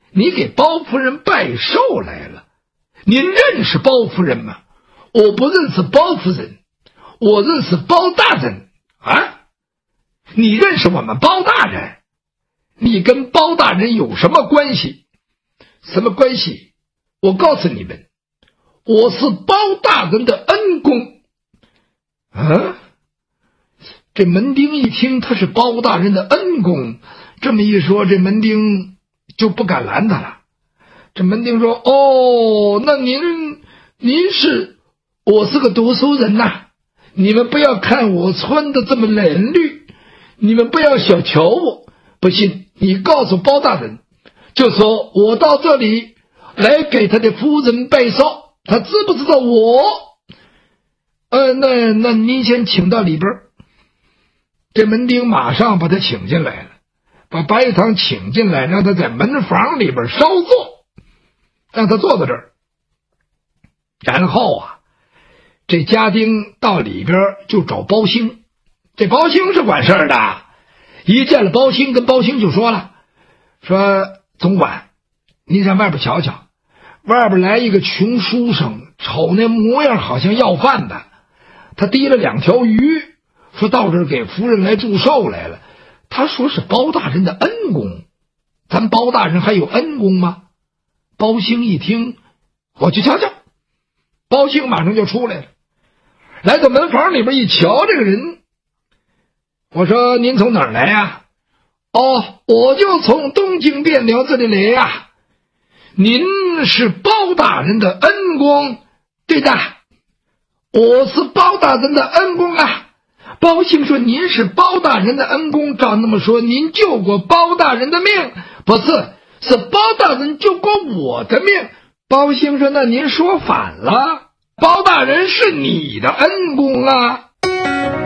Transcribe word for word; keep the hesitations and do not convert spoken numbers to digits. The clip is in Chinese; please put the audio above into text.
你给包夫人拜寿来了。您认识包夫人吗？我不认识包夫人，我认识包大人。啊，你认识我们包大人？你跟包大人有什么关系？什么关系？我告诉你们，我是包大人的恩公。啊，这门丁一听他是包大人的恩公，这么一说，这门丁就不敢拦他了。这门丁说：哦，那您您是我是个读书人呐、啊，你们不要看我穿的这么冷绿，你们不要小瞧我。不信你告诉包大人，就说我到这里来给他的夫人拜寿，他知不知道我？呃，那那您先请到里边。这门丁马上把他请进来了，把白玉堂请进来，让他在门房里边稍坐，让他坐在这儿。然后啊，这家丁到里边就找包兴。这包兴是管事儿的，一见了包兴，跟包兴就说了，说总管，您上外边瞧瞧，外边来一个穷书生，瞅那模样好像要饭的，他提了两条鱼，说到这儿给夫人来祝寿来了。他说是包大人的恩公，咱包大人还有恩公吗？包兴一听，我去瞧瞧。包兴马上就出来了，来到门房里边一瞧，这个人，我说您从哪儿来呀？哦，我就从东京汴梁这里来呀。您是包大人的恩公？对的，我是包大人的恩公啊。包兴说：您是包大人的恩公，照那么说您救过包大人的命？不是，是包大人救过我的命。包兴说：那您说反了，包大人是你的恩公啊。